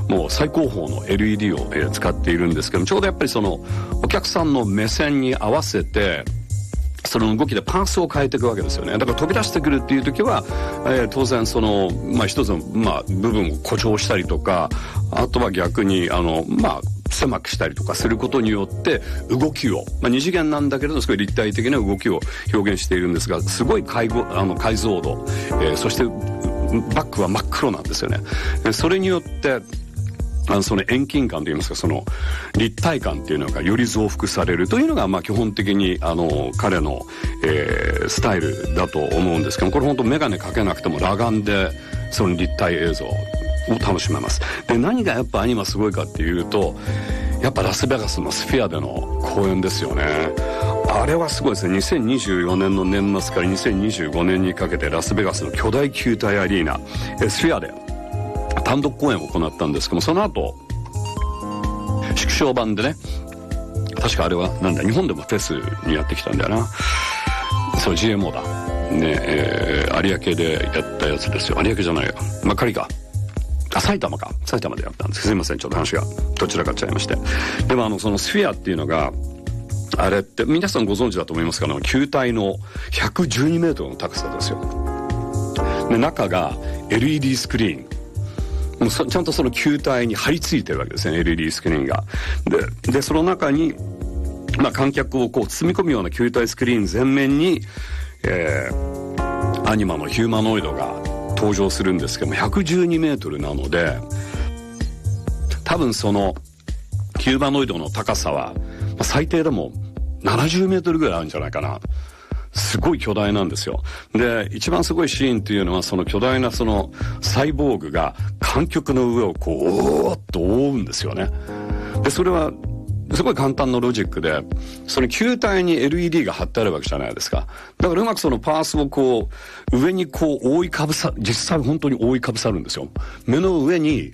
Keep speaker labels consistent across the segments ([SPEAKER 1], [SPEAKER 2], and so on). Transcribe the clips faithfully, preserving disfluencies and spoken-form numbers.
[SPEAKER 1] もう最高峰の エルイーディー を、えー、使っているんですけども、ちょうどやっぱりそのお客さんの目線に合わせてその動きでパースを変えていくわけですよね。だから飛び出してくるっていう時は、えー、当然その、まあ、一つの、まあ、部分を誇張したりとか、あとは逆にあのまあ狭くしたりとかすることによって動きを、まあ、二次元なんだけれどすごい立体的な動きを表現しているんですが、すごい解像あの解像度、えー、そしてバックは真っ黒なんですよね。それによってあのその遠近感といいますか、その立体感っていうのがより増幅されるというのが、まあ基本的にあの彼の、えー、スタイルだと思うんですけど、これ本当メガネかけなくても裸眼でその立体映像を楽しめます。で、何がやっぱアニマすごいかっていうと、やっぱラスベガスのスフィアでの公演ですよね。あれはすごいですね。にせんにじゅうよねんの年末からにせんにじゅうごねんにかけてラスベガスの巨大球体アリーナスフィアで単独公演を行ったんですけども、その後縮小版でね、確かあれはなんだ、日本でもフェスにやってきたんだよな。そう ジーエムオー だね、えー、有明でやったやつですよ。有明じゃないよ、まあ、仮かあ埼玉か埼玉でやったんです。すいません、ちょっと話がどちらかっちゃいまして。でもあのそのスフィアっていうのが、あれって皆さんご存知だと思いますけど、球体のひゃくじゅうにメートルの高さですよ。で、中が エルイーディー スクリーン、もうちゃんとその球体に張り付いてるわけですね、 エルイーディー スクリーンが。で、でその中に、まあ、観客をこう包み込むような球体スクリーン全面に、えー、アニマのヒューマノイドが登場するんですけども、ひゃくじゅうにメートルなので、多分そのヒューマノイドの高さは、まあ、最低でもななじゅうメートルぐらいあるんじゃないかな。すごい巨大なんですよ。で、一番すごいシーンっていうのは、その巨大なそのサイボーグが観客の上をこう、おーっと覆うんですよね。で、それはすごい簡単なロジックで、その球体に エルイーディー が貼ってあるわけじゃないですか。だからうまくそのパースをこう、上にこう覆いかぶさ、実際本当に覆いかぶさるんですよ。目の上に、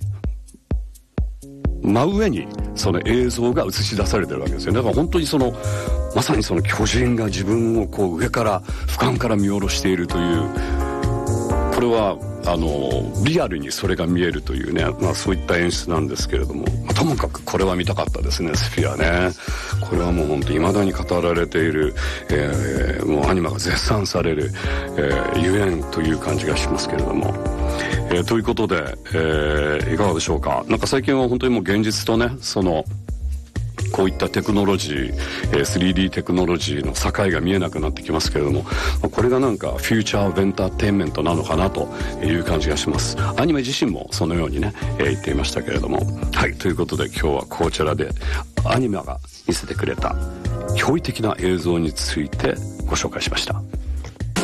[SPEAKER 1] 真上にその映像が映し出されてるわけですよ。だから本当にそのまさにその巨人が自分をこう上から俯瞰から見下ろしているという、これはあのリアルにそれが見えるというね、まあ、そういった演出なんですけれども、まあ、ともかくこれは見たかったですね、スフィアね。これはもう本当に未だに語られている、えー、もうアニマが絶賛される、えー、ゆえんという感じがしますけれども、えー、ということで、えー、いかがでしょうか。なんか最近は本当にもう現実とね、そのこういったテクノロジー、えー、スリーディー テクノロジーの境が見えなくなってきますけれども、これがなんかフューチャーオブエンターテインメントなのかなという感じがします。アニメ自身もそのようにね、えー、言っていましたけれども、はい、ということで今日はこちらでアニメが見せてくれた驚異的な映像についてご紹介しました。